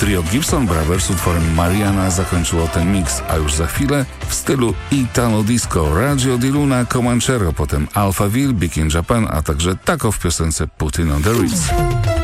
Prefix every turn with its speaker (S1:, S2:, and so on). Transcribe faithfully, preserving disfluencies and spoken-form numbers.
S1: Trio Gibson Brothers utworem Mariana zakończyło ten miks, a już za chwilę w stylu Italo Disco Radio di Luna Comanchero, potem Alphaville, Big in Japan, a także Taco w piosence Put in on the Ritz.